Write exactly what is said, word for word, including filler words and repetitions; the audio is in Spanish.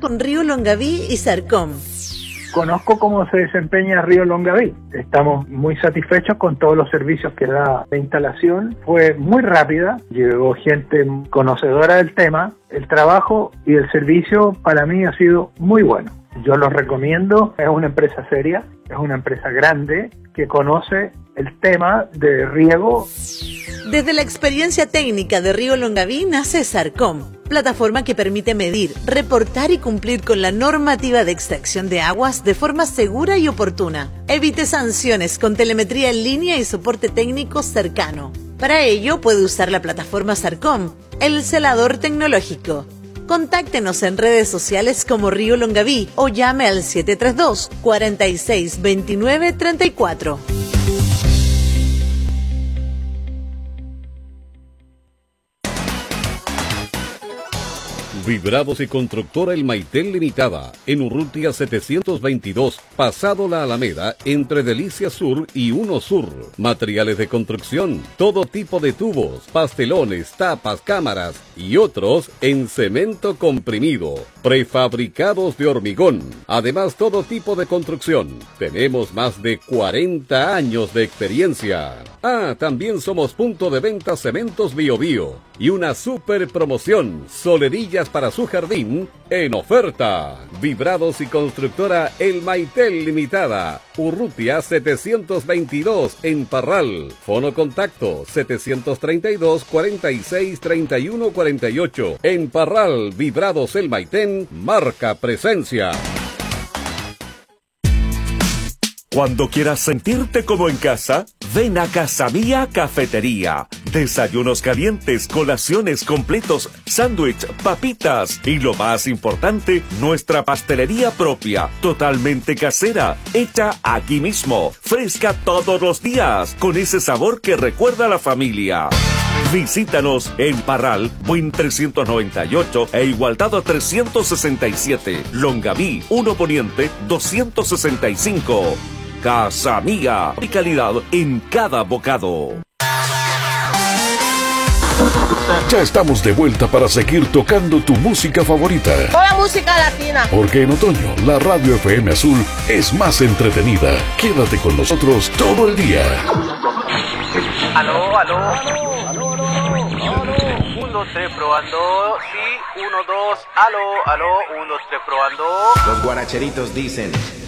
con Río Longaví y Sarcom. Conozco cómo se desempeña Río Longaví. Estamos muy satisfechos con todos los servicios que da la instalación. Fue muy rápida, llegó gente conocedora del tema. El trabajo y el servicio para mí ha sido muy bueno. Yo los recomiendo. Es una empresa seria, es una empresa grande que conoce el tema de riego. Desde la experiencia técnica de Río Longaví nace Sarcom, plataforma que permite medir, reportar y cumplir con la normativa de extracción de aguas de forma segura y oportuna. Evite sanciones con telemetría en línea y soporte técnico cercano. Para ello puede usar la plataforma Sarcom, el celador tecnológico. Contáctenos en redes sociales como Río Longaví o llame al siete tres dos, cuatro seis dos nueve tres cuatro. Vibrados y Constructora El Maitel Limitada, en Urrutia setecientos veintidós, pasado la Alameda, entre Delicia Sur y Uno Sur. Materiales de construcción, todo tipo de tubos, pastelones, tapas, cámaras y otros en cemento comprimido. Prefabricados de hormigón. Además, todo tipo de construcción. Tenemos más de cuarenta años de experiencia. Ah, también somos punto de venta Cementos Bio Bio. Y una super promoción, solerillas para su jardín en oferta. Vibrados y Constructora El Maitel Limitada, Urrutia setecientos veintidós en Parral. Fono contacto setecientos treinta y dos, cuarenta y seis, treinta y uno, cuarenta y ocho. En Parral, Vibrados El Maitén, marca presencia. Cuando quieras sentirte como en casa, ven a Casa Mía Cafetería. Desayunos calientes, colaciones completos, sándwich, papitas y lo más importante, nuestra pastelería propia, totalmente casera, hecha aquí mismo, fresca todos los días, con ese sabor que recuerda a la familia. Visítanos en Parral, Buin trescientos noventa y ocho e Igualdad trescientos sesenta y siete, Longaví, uno Poniente doscientos sesenta y cinco. Casa Mía y calidad en cada bocado. Ya estamos de vuelta para seguir tocando tu música favorita. Toda música latina. Porque en otoño la Radio F M Azul es más entretenida. Quédate con nosotros todo el día. Aló, aló, aló, aló, aló, aló. Un, dos, tres, probando. Sí, uno, dos, aló, aló, un, dos, tres, probando. Los guaracheritos dicen.